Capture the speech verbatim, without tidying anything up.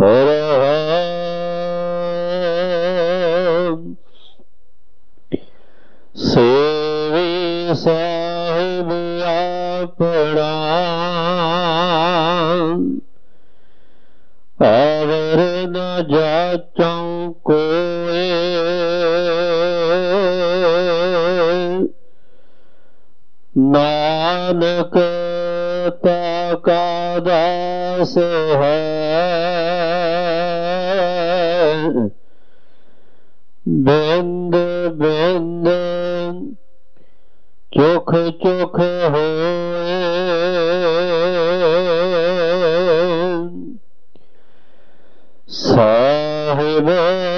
रहम सेवी साहिब आपड़ा आवर न जाचों कोए नानक ताका दास है बिंद बिंद चुख चुख होए साहिब